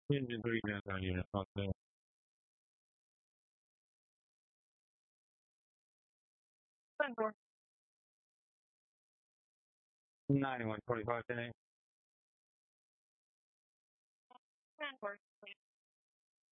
Engine 3 down unit, not there. 9145 today.